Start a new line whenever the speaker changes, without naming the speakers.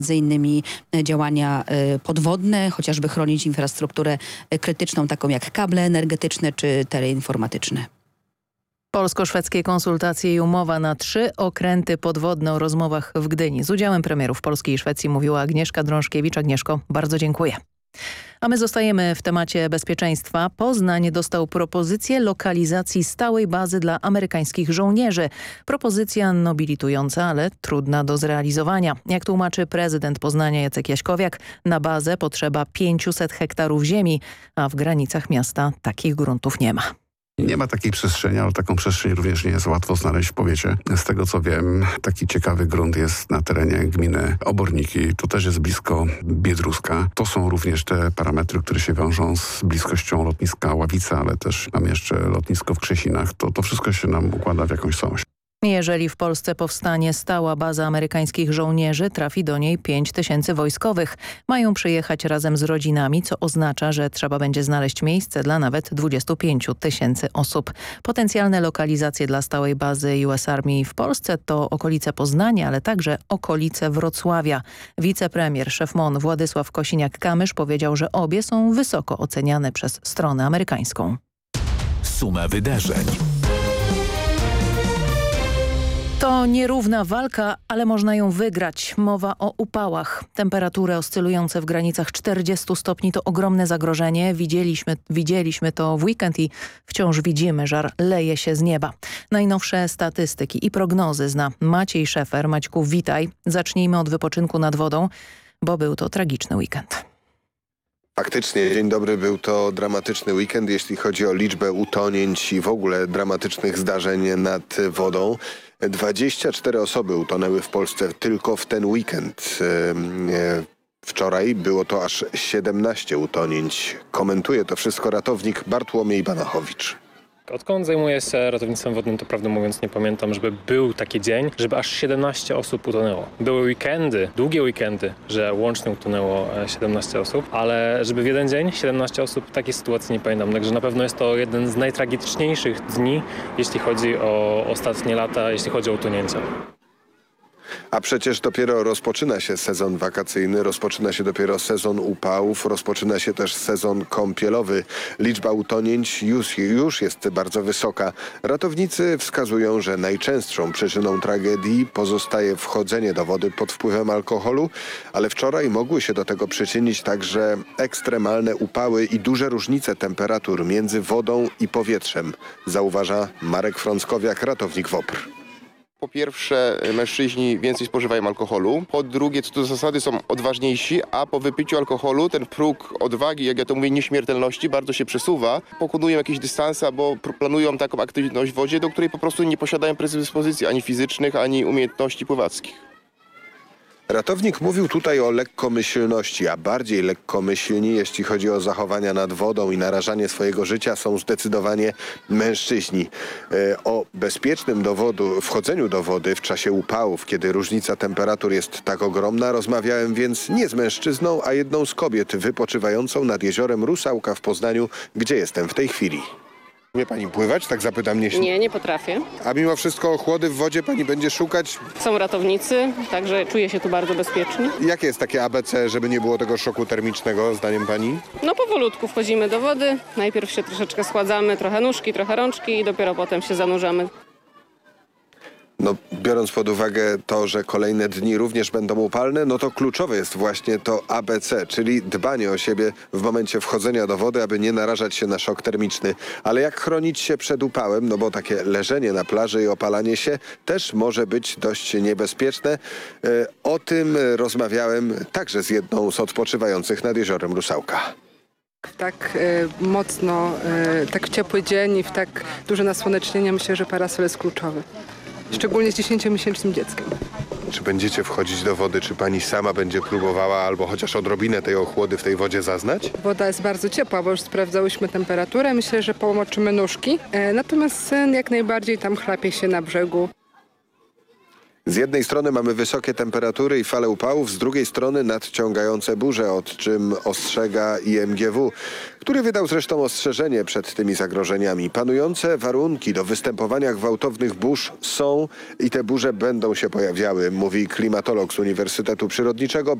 między innymi działania podwodne, chociażby chronić infrastrukturę krytyczną, taką jak kable energetyczne czy teleinformatyczne.
Polsko-szwedzkie konsultacje i umowa na 3 okręty podwodne o rozmowach w Gdyni. Z udziałem premierów Polski i Szwecji mówiła Agnieszka Drążkiewicz. Agnieszko, bardzo dziękuję. A my zostajemy w temacie bezpieczeństwa. Poznań dostał propozycję lokalizacji stałej bazy dla amerykańskich żołnierzy. Propozycja nobilitująca, ale trudna do zrealizowania. Jak tłumaczy prezydent Poznania Jacek Jaśkowiak, na bazę potrzeba 500 hektarów ziemi, a w granicach miasta takich gruntów nie ma.
Nie ma takiej przestrzeni, ale taką przestrzeń również nie jest łatwo znaleźć w powiecie. Z tego co wiem, taki ciekawy grunt jest na terenie gminy Oborniki. To też jest blisko Biedruska. To są również te parametry, które się wiążą z bliskością lotniska Ławica, ale też mam jeszcze lotnisko w Krzesinach. To wszystko się nam układa w jakąś całość.
Jeżeli w Polsce powstanie stała baza amerykańskich żołnierzy, trafi do niej 5000 wojskowych. Mają przyjechać razem z rodzinami, co oznacza, że trzeba będzie znaleźć miejsce dla nawet 25 000 osób. Potencjalne lokalizacje dla stałej bazy US Army w Polsce to okolice Poznania, ale także okolice Wrocławia. Wicepremier, szef MON Władysław Kosiniak-Kamysz powiedział, że obie są wysoko oceniane przez stronę amerykańską.
Suma wydarzeń.
To nierówna walka, ale można ją wygrać. Mowa o upałach. Temperatury oscylujące w granicach 40 stopni to ogromne zagrożenie. Widzieliśmy to w weekend i wciąż widzimy, żar leje się z nieba. Najnowsze statystyki i prognozy zna Maciej Szefer. Maćku, witaj. Zacznijmy od wypoczynku nad wodą, bo był to tragiczny weekend.
Faktycznie, dzień dobry, był to dramatyczny weekend, jeśli chodzi o liczbę utonięć i w ogóle dramatycznych zdarzeń nad wodą. 24 osoby utonęły w Polsce tylko w ten weekend. Wczoraj było to aż 17 utonięć. Komentuje to wszystko ratownik Bartłomiej Banachowicz.
Odkąd zajmuję się ratownictwem wodnym, to prawdę mówiąc nie pamiętam, żeby był taki dzień, żeby aż 17 osób utonęło. Były weekendy, długie weekendy, że łącznie utonęło 17 osób, ale żeby w jeden dzień 17 osób, takiej sytuacji nie pamiętam. Także na pewno jest to jeden z najtragiczniejszych dni, jeśli chodzi o ostatnie lata, jeśli chodzi o utonięcia.
A przecież dopiero rozpoczyna się sezon wakacyjny, rozpoczyna się dopiero sezon upałów, rozpoczyna się też sezon kąpielowy. Liczba utonięć już jest bardzo wysoka. Ratownicy wskazują, że najczęstszą przyczyną tragedii pozostaje wchodzenie do wody pod wpływem alkoholu, ale wczoraj mogły się do tego przyczynić także ekstremalne upały i duże różnice temperatur między wodą i powietrzem, zauważa Marek Frąckowiak, ratownik WOPR.
Po pierwsze, mężczyźni więcej spożywają alkoholu. Po drugie, co do zasady są odważniejsi, a po wypiciu alkoholu ten próg odwagi, jak ja to mówię, nieśmiertelności bardzo się przesuwa. Pokonują jakieś dystanse albo planują taką aktywność w wodzie, do której po prostu nie posiadają predyspozycji ani fizycznych, ani umiejętności pływackich.
Ratownik mówił tutaj o lekkomyślności, a bardziej lekkomyślni, jeśli chodzi o zachowania nad wodą i narażanie swojego życia, są zdecydowanie mężczyźni. O bezpiecznym wchodzeniu do wody w czasie upałów, kiedy różnica temperatur jest tak ogromna, rozmawiałem więc nie z mężczyzną, a jedną z kobiet wypoczywającą nad jeziorem Rusałka w Poznaniu, gdzie jestem w tej chwili. Umie pani pływać? Tak zapytam mnie.
Nie, nie potrafię.
A mimo wszystko ochłody w wodzie pani będzie szukać?
Są ratownicy, także czuję się tu bardzo bezpiecznie.
Jakie jest takie ABC, żeby nie było tego szoku termicznego, zdaniem pani?
No powolutku wchodzimy do wody, najpierw się troszeczkę schładzamy, trochę nóżki, trochę rączki i dopiero potem się zanurzamy.
No, biorąc pod uwagę to, że kolejne dni również będą upalne, no to kluczowe jest właśnie to ABC, czyli dbanie o siebie w momencie wchodzenia do wody, aby nie narażać się na szok termiczny. Ale jak chronić się przed upałem, no bo takie leżenie na plaży i opalanie się też może być dość niebezpieczne. O tym rozmawiałem także z jedną z odpoczywających nad jeziorem Rusałka.
Tak mocno, tak ciepły dzień i w tak duże nasłonecznienie myślę, że parasol jest kluczowy. Szczególnie z 10-miesięcznym dzieckiem.
Czy będziecie wchodzić do wody, czy pani sama będzie próbowała albo chociaż odrobinę tej ochłody w tej wodzie zaznać?
Woda jest bardzo ciepła, bo już sprawdzałyśmy temperaturę. Myślę, że pomoczymy nóżki. Natomiast syn jak najbardziej tam chlapie się na brzegu.
Z jednej strony mamy wysokie temperatury i fale upałów, z drugiej strony nadciągające burze, od czym ostrzega IMGW, który wydał zresztą ostrzeżenie przed tymi zagrożeniami. Panujące warunki do występowania gwałtownych burz są i te burze będą się pojawiały, mówi klimatolog z Uniwersytetu Przyrodniczego